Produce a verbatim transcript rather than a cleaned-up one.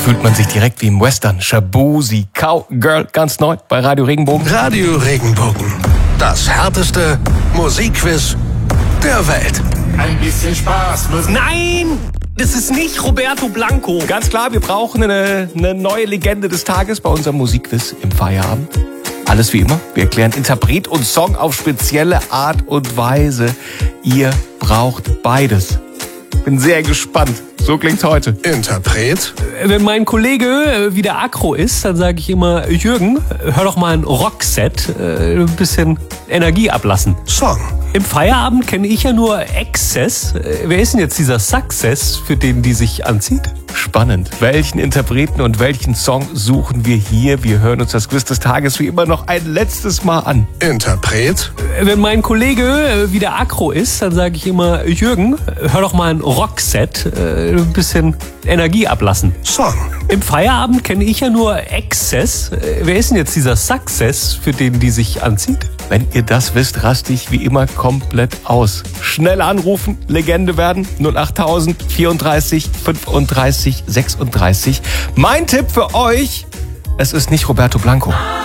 fühlt man sich direkt wie im Western. Shaboozey Cowgirl, ganz neu bei Radio Regenbogen. Radio Regenbogen, das härteste Musikquiz der Welt. Ein bisschen Spaß muss... Nein! Das ist nicht Roberto Blanco. Ganz klar, wir brauchen eine, eine neue Legende des Tages bei unserem Musikquiz im Feierabend. Alles wie immer. Wir erklären Interpret und Song auf spezielle Art und Weise. Ihr braucht beides. Bin sehr gespannt. So klingt's heute. Interpret? Wenn mein Kollege wieder aggro ist, dann sage ich immer, Jürgen, hör doch mal ein Rockset, äh, ein bisschen Energie ablassen. Song? Im Feierabend kenne ich ja nur Excess. Äh, wer ist denn jetzt dieser Success, für den die sich anzieht? Spannend. Welchen Interpreten und welchen Song suchen wir hier? Wir hören uns das Quiz des Tages wie immer noch ein letztes Mal an. Interpret? Wenn mein Kollege wieder aggro ist, dann sage ich immer, Jürgen, hör doch mal ein Rockset, äh, ein bisschen Energie ablassen. Song? Im Feierabend kenne ich ja nur Excess. Äh, wer ist denn jetzt dieser Success, für den die sich anzieht? Wenn ihr das wisst, raste ich wie immer komplett aus. Schnell anrufen, Legende werden, null achttausend vierunddreißig fünfunddreißig sechsunddreißig. Mein Tipp für euch, es ist nicht Roberto Blanco.